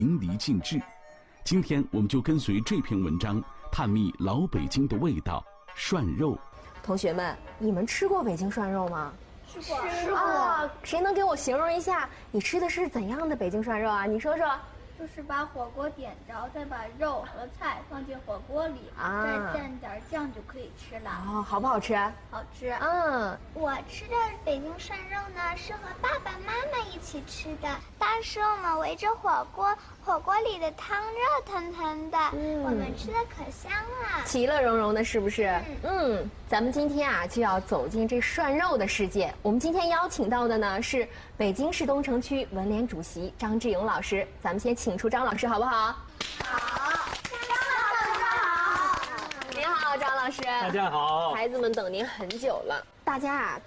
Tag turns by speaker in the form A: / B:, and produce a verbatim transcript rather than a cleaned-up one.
A: 淋漓尽致。今天我们就跟随这篇文章，探秘老北京的味道——涮肉。
B: 同学们，你们吃过北京涮肉吗？
C: 吃过，
B: 吃过。啊，谁能给我形容一下，你吃的是怎样的北京涮肉啊？你说说。
C: 就是把火锅点着，再把肉和菜放进火锅里，啊、再蘸点酱就可以吃了。
B: 哦，好不好吃？
C: 好吃。
D: 嗯，我吃的北京涮肉呢，是和爸爸妈妈一起吃的。当时我们围着火锅，火锅里的汤热腾腾的，嗯、我们吃的可香了，
B: 其乐融融的，是不是？嗯, 嗯，咱们今天啊就要走进这涮肉的世界。我们今天邀请到的呢是北京市东城区文联主席张志勇老师，咱们先请出张老师好不好？
D: 好，张老师好。
B: 您好，张老师。
E: 大家好。
B: 孩子们等您很久了，大家啊。